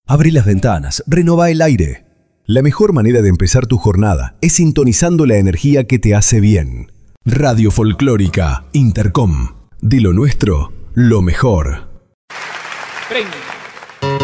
Abrí las ventanas, renová el aire. La mejor manera de empezar tu jornada es sintonizando la energía que te hace bien. Radio Folclórica Intercom. De lo nuestro, lo mejor. 30.